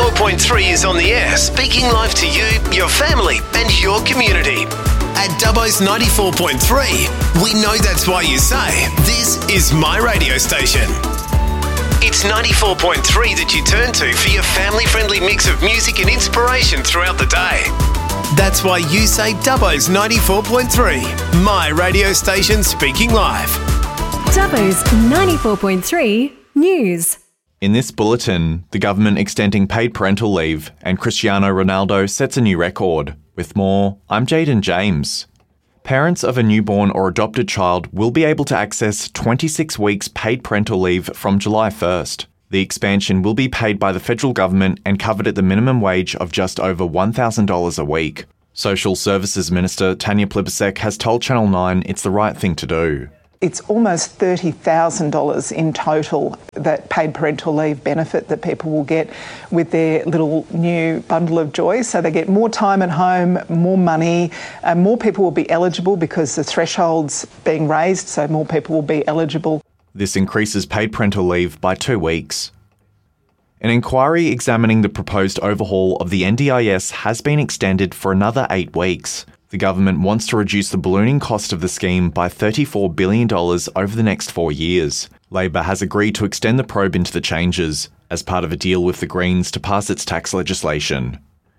94.3 is on the air, speaking live to you, your family, and your community. At Dubbo's 94.3, we know that's why you say, this is my radio station. It's 94.3 that you turn to for your family-friendly mix of music and inspiration throughout the day. That's why you say Dubbo's 94.3, my radio station speaking live. Dubbo's 94.3 News. In this bulletin, the government extending paid parental leave and Cristiano Ronaldo sets a new record. With more, I'm Jaden James. Parents of a newborn or adopted child will be able to access 26 weeks paid parental leave from July 1st. The expansion will be paid by the federal government and covered at the minimum wage of just over $1,000 a week. Social Services Minister Tanya Plibersek has told Channel 9 it's the right thing to do. It's almost $30,000 in total, that paid parental leave benefit that people will get with their little new bundle of joy. So they get more time at home, more money, and more people will be eligible because the threshold's being raised, so more people will be eligible. This increases paid parental leave by 2 weeks. An inquiry examining the proposed overhaul of the NDIS has been extended for another 8 weeks. The government wants to reduce the ballooning cost of the scheme by $34 billion over the next 4 years. Labor has agreed to extend the probe into the changes as part of a deal with the Greens to pass its tax legislation.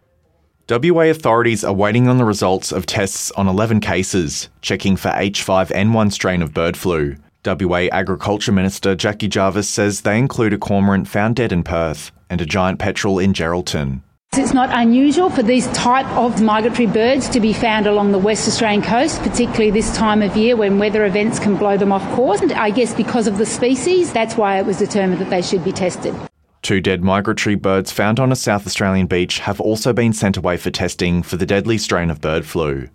WA authorities are waiting on the results of tests on 11 cases, checking for H5N1 strain of bird flu. WA Agriculture Minister Jackie Jarvis says they include a cormorant found dead in Perth and a giant petrel in Geraldton. It's not unusual for these type of migratory birds to be found along the West Australian coast, particularly this time of year when weather events can blow them off course. And I guess because of the species, that's why it was determined that they should be tested. 2 dead migratory birds found on a South Australian beach have also been sent away for testing for the deadly strain of bird flu.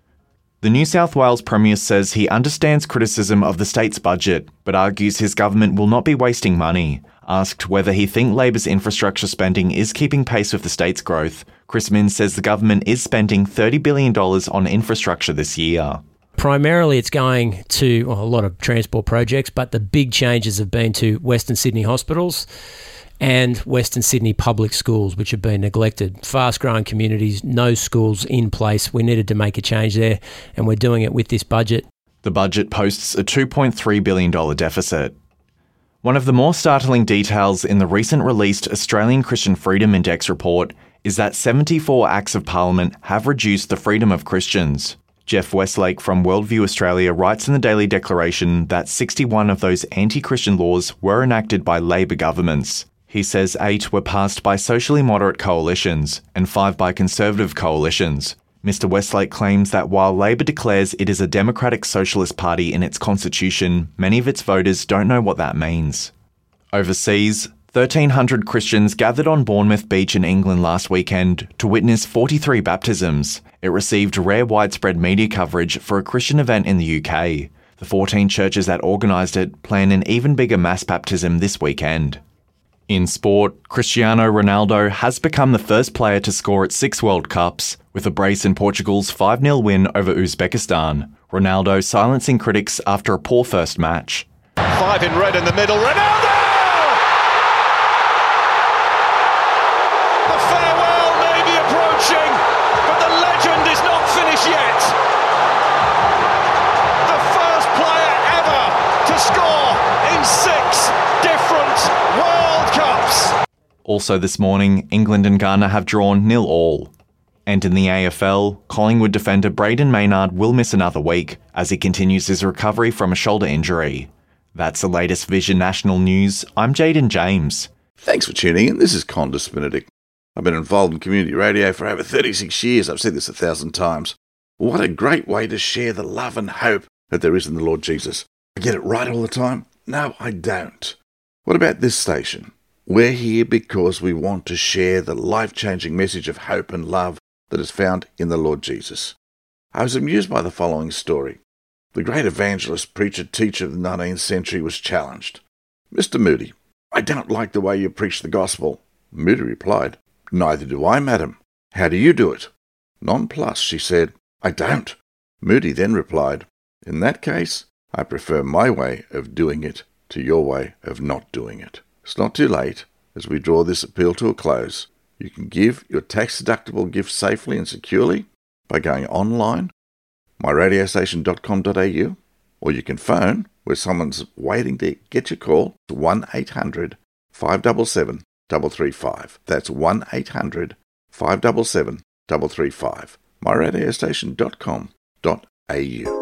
The New South Wales Premier says he understands criticism of the state's budget, but argues his government will not be wasting money. Asked whether he thinks Labor's infrastructure spending is keeping pace with the state's growth, Chris Minns says the government is spending $30 billion on infrastructure this year. Primarily it's going to a lot of transport projects, but the big changes have been to Western Sydney hospitals and Western Sydney public schools, which have been neglected. Fast-growing communities, no schools in place. We needed to make a change there, and we're doing it with this budget. The budget posts a $2.3 billion deficit. One of the more startling details in the recent released Australian Christian Freedom Index report is that 74 acts of parliament have reduced the freedom of Christians. Jeff Westlake from Worldview Australia writes in the Daily Declaration that 61 of those anti-Christian laws were enacted by Labor governments. He says 8 were passed by socially moderate coalitions and 5 by conservative coalitions. Mr. Westlake claims that while Labor declares it is a democratic socialist party in its constitution, many of its voters don't know what that means. Overseas, 1,300 Christians gathered on Bournemouth Beach in England last weekend to witness 43 baptisms. It received rare widespread media coverage for a Christian event in the UK. The 14 churches that organised it plan an even bigger mass baptism this weekend. In sport, Cristiano Ronaldo has become the first player to score at 6 World Cups, with a brace in Portugal's 5-0 win over Uzbekistan. Ronaldo silencing critics after a poor first match. 5 in red in the middle, Ronaldo! The farewell may be approaching, but the legend is not finished yet. The first player ever to score in 6 different World Cups. Also this morning, England and Ghana have drawn 0-0. And in the AFL, Collingwood defender Braden Maynard will miss another week as he continues his recovery from a shoulder injury. That's the latest Vision National News. I'm Jaden James. Thanks for tuning in. This is Condis Benedict. I've been involved in community radio for over 36 years. I've said this 1,000 times. What a great way to share the love and hope that there is in the Lord Jesus. I get it right all the time? No, I don't. What about this station? We're here because we want to share the life-changing message of hope and love that is found in the Lord Jesus. I was amused by the following story. The great evangelist, preacher, teacher of the 19th century was challenged. Mr. Moody, I don't like the way you preach the gospel. Moody replied, Neither do I, madam. How do you do it? Nonplussed, she said, I don't. Moody then replied, In that case, I prefer my way of doing it to your way of not doing it. It's not too late as we draw this appeal to a close. You can give your tax-deductible gift safely and securely by going online, myradiostation.com.au, or you can phone where someone's waiting to get your call, 1-800 577 335. That's 1-800 577 335. myradiostation.com.au.